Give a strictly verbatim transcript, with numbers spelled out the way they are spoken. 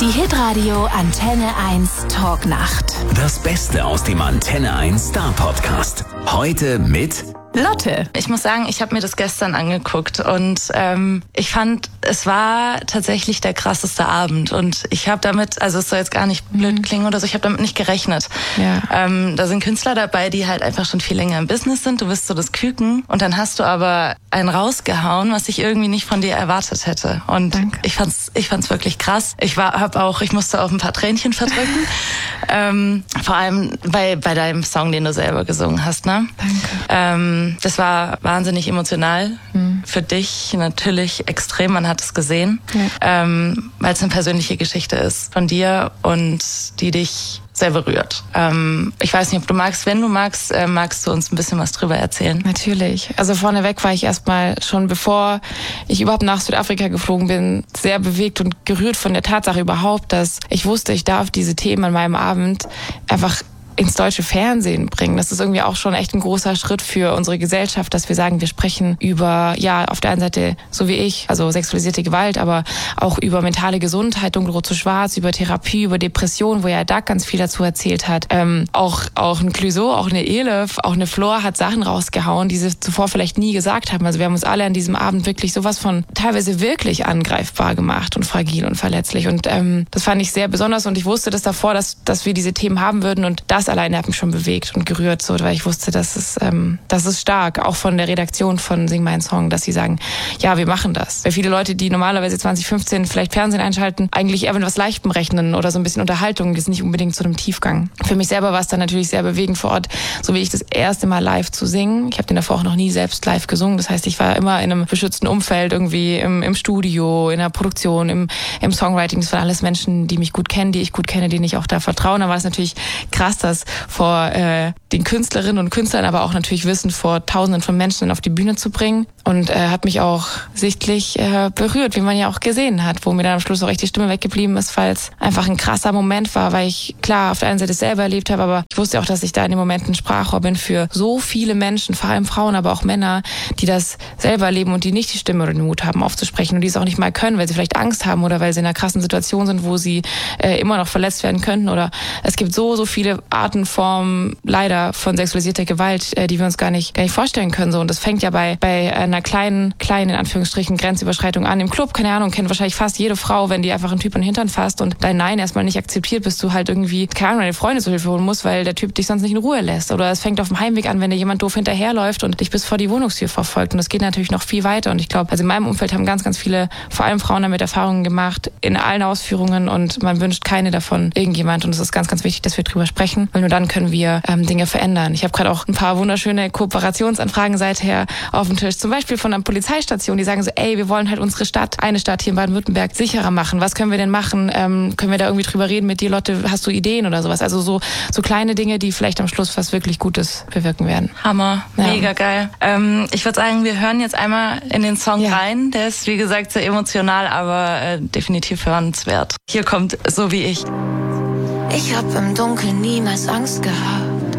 Die Hitradio Antenne eins Talknacht. Das Beste aus dem Antenne eins Star Podcast. Heute mit Lotte. Ich muss sagen, ich habe mir das gestern angeguckt und ähm, ich fand, es war tatsächlich der krasseste Abend und ich habe damit, also es soll jetzt gar nicht blöd klingen oder so, ich habe damit nicht gerechnet. Ja. Ähm, da sind Künstler dabei, die halt einfach schon viel länger im Business sind, du bist so das Küken und dann hast du aber einen rausgehauen, was ich irgendwie nicht von dir erwartet hätte und Danke. ich fand's, ich fand's wirklich krass. Ich war, hab auch, ich musste auch ein paar Tränchen verdrücken, ähm, vor allem bei bei deinem Song, den du selber gesungen hast, ne? Danke. Ähm, Das war wahnsinnig emotional. Mhm. Für dich natürlich extrem, man hat es gesehen, Ja. ähm, weil es eine persönliche Geschichte ist von dir und die dich sehr berührt. Ähm, ich weiß nicht, ob du magst, wenn du magst, äh, magst du uns ein bisschen was drüber erzählen? Natürlich. Also vorneweg war ich erstmal schon, bevor ich überhaupt nach Südafrika geflogen bin, sehr bewegt und gerührt von der Tatsache überhaupt, dass ich wusste, ich darf diese Themen an meinem Abend einfach ins deutsche Fernsehen bringen. Das ist irgendwie auch schon echt ein großer Schritt für unsere Gesellschaft, dass wir sagen, wir sprechen über, ja, auf der einen Seite, so wie ich, also sexualisierte Gewalt, aber auch über mentale Gesundheit, dunkelrot zu schwarz, über Therapie, über Depression, wo ja Doug ganz viel dazu erzählt hat. Ähm, auch, auch ein Clouseau, auch eine Elif, auch eine Flor hat Sachen rausgehauen, die sie zuvor vielleicht nie gesagt haben. Also wir haben uns alle an diesem Abend wirklich sowas von teilweise wirklich angreifbar gemacht und fragil und verletzlich. Und ähm, das fand ich sehr besonders und ich wusste das davor, dass, dass wir diese Themen haben würden und das alleine hat mich schon bewegt und gerührt, so, weil ich wusste, das ist, ähm, das ist stark, auch von der Redaktion von Sing Mein Song, dass sie sagen, ja, wir machen das. Weil viele Leute, die normalerweise zwanzig fünfzehn vielleicht Fernsehen einschalten, eigentlich eher mit was Leichtem rechnen oder so ein bisschen Unterhaltung, das ist nicht unbedingt zu einem Tiefgang. Für mich selber war es dann natürlich sehr bewegend vor Ort, so wie ich das erste Mal live zu singen. Ich habe den davor auch noch nie selbst live gesungen, das heißt, ich war immer in einem beschützten Umfeld, irgendwie im, im Studio, in der Produktion, im, im Songwriting. Das waren alles Menschen, die mich gut kennen, die ich gut kenne, denen ich auch da vertraue. Da war es natürlich krass, dass vor äh, den Künstlerinnen und Künstlern, aber auch natürlich Wissen vor Tausenden von Menschen auf die Bühne zu bringen. Und äh, hat mich auch sichtlich äh, berührt, wie man ja auch gesehen hat, wo mir dann am Schluss auch echt die Stimme weggeblieben ist, weil es einfach ein krasser Moment war, weil ich klar auf der einen Seite es selber erlebt habe, aber ich wusste auch, dass ich da in dem Moment ein Sprachrohr bin für so viele Menschen, vor allem Frauen, aber auch Männer, die das selber erleben und die nicht die Stimme oder den Mut haben aufzusprechen und die es auch nicht mal können, weil sie vielleicht Angst haben oder weil sie in einer krassen Situation sind, wo sie äh, immer noch verletzt werden könnten. Oder es gibt so, so viele Arten, Formen leider von sexualisierter Gewalt, äh, die wir uns gar nicht, gar nicht vorstellen können. So. Und das fängt ja bei, bei einer kleinen, kleinen, in Anführungsstrichen, Grenzüberschreitung an. Im Club, keine Ahnung, kennt wahrscheinlich fast jede Frau, wenn die einfach einen Typ an den Hintern fasst und dein Nein erstmal nicht akzeptiert, bis du halt irgendwie, keine Ahnung, deine Freunde zur Hilfe holen musst, weil der Typ dich sonst nicht in Ruhe lässt. Oder es fängt auf dem Heimweg an, wenn dir jemand doof hinterherläuft und dich bis vor die Wohnungstür verfolgt. Und das geht natürlich noch viel weiter. Und ich glaube, also in meinem Umfeld haben ganz, ganz viele, vor allem Frauen damit Erfahrungen gemacht, in allen Ausführungen und man wünscht keine davon irgendjemand. Und es ist ganz, ganz wichtig, dass wir drüber sprechen, weil nur dann können wir ähm, Dinge verändern. Ich habe gerade auch ein paar wunderschöne Kooperationsanfragen seither auf dem Tisch. Zum Beispiel von einer Polizeistation, die sagen so, ey, wir wollen halt unsere Stadt, eine Stadt hier in Baden-Württemberg sicherer machen. Was können wir denn machen? Ähm, können wir da irgendwie drüber reden mit dir, Lotte? Hast du Ideen oder sowas? Also so, so kleine Dinge, die vielleicht am Schluss was wirklich Gutes bewirken werden. Hammer, Ja. mega geil. Ähm, ich würde sagen, wir hören jetzt einmal in den Song Ja. rein. Der ist, wie gesagt, sehr emotional, aber äh, definitiv hörenswert. Hier kommt So wie ich. Ich hab im Dunkeln niemals Angst gehabt.